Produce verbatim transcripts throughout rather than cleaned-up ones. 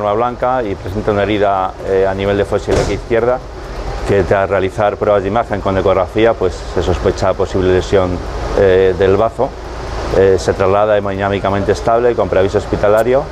arma blanca y presenta una herida eh, a nivel de fosa ilíaca izquierda, que tras realizar pruebas de imagen con ecografía pues se sospecha posible lesión eh, del bazo. Eh, se traslada hemodinámicamente estable con preaviso hospitalario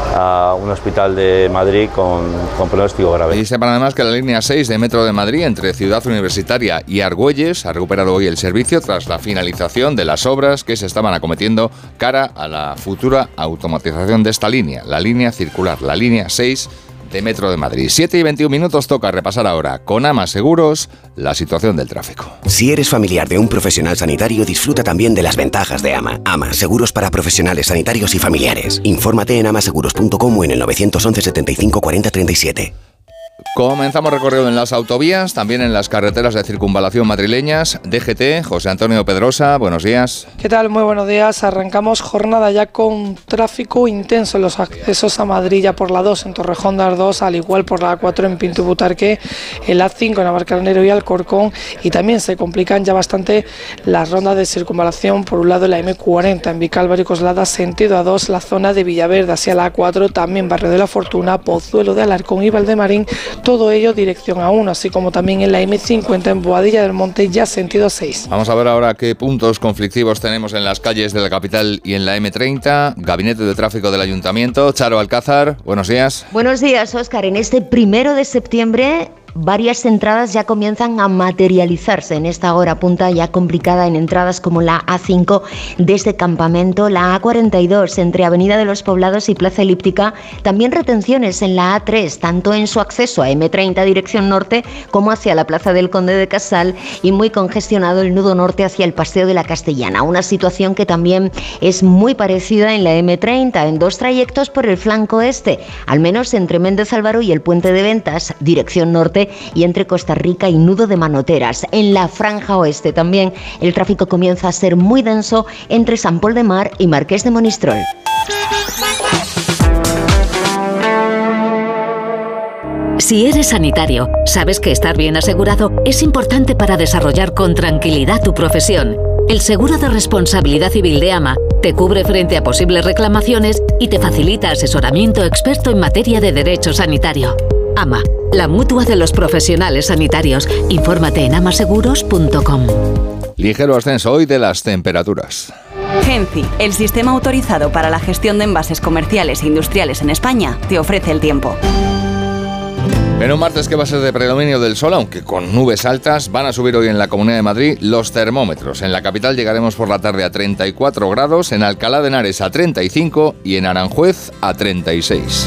a un hospital de Madrid con, con pronóstico grave. Y sepan además que la línea seis de Metro de Madrid entre Ciudad Universitaria y Argüelles ha recuperado hoy el servicio tras la finalización de las obras que se estaban acometiendo cara a la futura automatización de esta línea, la línea circular, la línea seis de Metro de Madrid. siete y veintiún minutos, toca repasar ahora con AMA Seguros la situación del tráfico. Si eres familiar de un profesional sanitario, disfruta también de las ventajas de AMA. AMA, seguros para profesionales sanitarios y familiares. Infórmate en amaseguros punto com o en el nueve once setenta y cinco cuarenta treinta y siete. Comenzamos recorrido en las autovías, también en las carreteras de circunvalación madrileñas. D G T, José Antonio Pedrosa, buenos días. ¿Qué tal? Muy buenos días. Arrancamos jornada ya con tráfico intenso en los accesos a Madrid, ya por la dos en Torrejón de Ardoz, al igual por la A cuatro en Pinto Butarque, el A cinco en Navalcarnero y Alcorcón, y también se complican ya bastante las rondas de circunvalación. Por un lado la M cuarenta en Vicálvaro y Coslada, sentido A dos, la zona de Villaverde hacia la A cuatro, también Barrio de la Fortuna, Pozuelo de Alarcón y Valdemarín, todo ello dirección A uno, así como también en la M cincuenta en Boadilla del Monte, ya sentido seis. Vamos a ver ahora qué puntos conflictivos tenemos en las calles de la capital y en la M treinta. Gabinete de Tráfico del Ayuntamiento, Charo Alcázar, buenos días. Buenos días, Óscar. En este primero de septiembre, varias entradas ya comienzan a materializarse en esta hora punta ya complicada en entradas como la A cinco desde Campamento, la A cuarenta y dos entre Avenida de los Poblados y Plaza Elíptica, también retenciones en la A tres, tanto en su acceso a M treinta dirección norte como hacia la Plaza del Conde de Casal, y muy congestionado el nudo norte hacia el Paseo de la Castellana, una situación que también es muy parecida en la M treinta, en dos trayectos por el flanco este, al menos entre Méndez Álvaro y el Puente de Ventas, dirección norte, y entre Costa Rica y Nudo de Manoteras. En la franja oeste también el tráfico comienza a ser muy denso entre San Pol de Mar y Marqués de Monistrol. Si eres sanitario, sabes que estar bien asegurado es importante para desarrollar con tranquilidad tu profesión. El seguro de responsabilidad civil de AMA te cubre frente a posibles reclamaciones y te facilita asesoramiento experto en materia de derecho sanitario. AMA, la mutua de los profesionales sanitarios. Infórmate en amaseguros punto com. Ligero ascenso hoy de las temperaturas. Genci, el sistema autorizado para la gestión de envases comerciales e industriales en España, te ofrece el tiempo. En un martes que va a ser de predominio del sol, aunque con nubes altas, van a subir hoy en la Comunidad de Madrid los termómetros. En la capital llegaremos por la tarde a treinta y cuatro grados, en Alcalá de Henares a treinta y cinco y en Aranjuez a treinta y seis.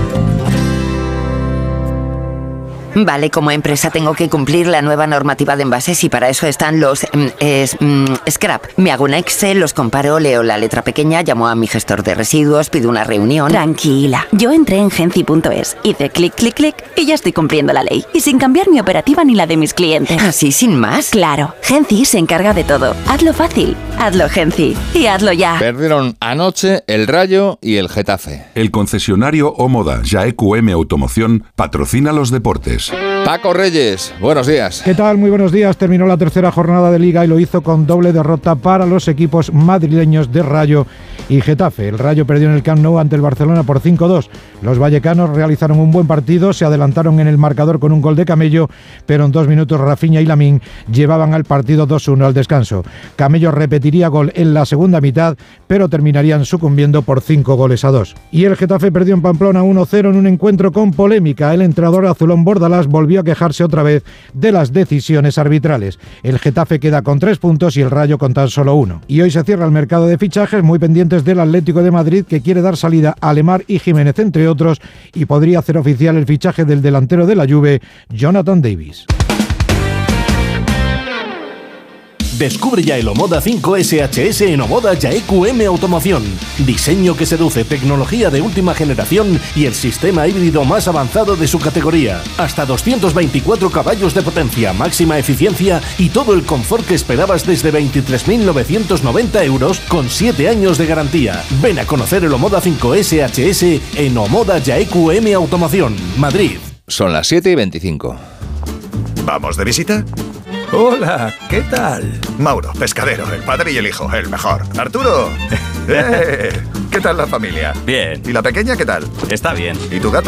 Vale, como empresa tengo que cumplir la nueva normativa de envases y para eso están los es, mm, scrap. Me hago un Excel, los comparo, leo la letra pequeña, llamo a mi gestor de residuos, pido una reunión. Tranquila, yo entré en genci punto es, hice clic, clic, clic y ya estoy cumpliendo la ley. Y sin cambiar mi operativa ni la de mis clientes. ¿Así sin más? Claro, Genci se encarga de todo. Hazlo fácil, hazlo Genci y hazlo ya. Perdieron anoche el Rayo y el Getafe. El concesionario Omoda Jaecu M Automoción patrocina los deportes. Paco Reyes, buenos días. ¿Qué tal? Muy buenos días. Terminó la tercera jornada de Liga y lo hizo con doble derrota para los equipos madrileños de Rayo y Getafe. El Rayo perdió en el Camp Nou ante el Barcelona por cinco dos. Los vallecanos realizaron un buen partido, se adelantaron en el marcador con un gol de Camello, pero en dos minutos Rafinha y Lamine llevaban al partido dos uno al descanso. Camello repetiría gol en la segunda mitad, pero terminarían sucumbiendo por cinco goles a dos. Y el Getafe perdió en Pamplona uno cero en un encuentro con polémica. El entrenador azulón Bordalás volvió a quejarse otra vez de las decisiones arbitrales. El Getafe queda con tres puntos y el Rayo con tan solo uno. Y hoy se cierra el mercado de fichajes, muy pendientes del Atlético de Madrid, que quiere dar salida a Lemar y Jiménez, entre otros, y podría hacer oficial el fichaje del delantero de la Juve, Jonathan Davis. Descubre ya el Omoda cinco S H S en Omoda Jaecu M Automoción. Diseño que seduce, tecnología de última generación y el sistema híbrido más avanzado de su categoría. Hasta doscientos veinticuatro caballos de potencia, máxima eficiencia y todo el confort que esperabas desde veintitrés mil novecientos noventa euros con siete años de garantía. Ven a conocer el Omoda cinco S H S en Omoda Jaecu M Automoción, Madrid. Son las siete y veinticinco. ¿Vamos de visita? Hola, ¿qué tal? Mauro, pescadero, el padre y el hijo, el mejor. Arturo, ¡eh! ¿Qué tal la familia? Bien. ¿Y la pequeña qué tal? Está bien. ¿Y tu gato?